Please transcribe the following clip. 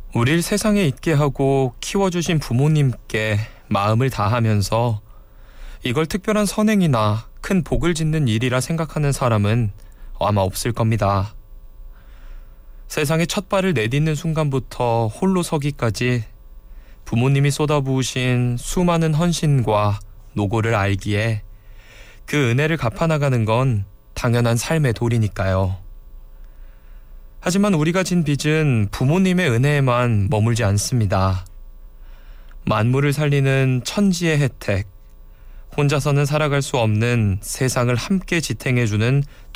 우릴 세상에 있게 하고 키워주신 부모님께 마음을 다하면서 이걸 특별한 선행이나 큰 복을 짓는 일이라 생각하는 사람은 아마 없을 겁니다. 세상에 첫 발을 내딛는 순간부터 홀로 서기까지 부모님이 쏟아부으신 수많은 헌신과 노고를 알기에 그 은혜를 갚아나가는 건 당연한 삶의 도리니까요. 하지만 우리가 진 빚은 부모님의 은혜에만 머물지 않습니다. 만물을 살리는 천지의 혜택, 혼자서는 살아갈 수 없는 세상을 함께 지탱해주는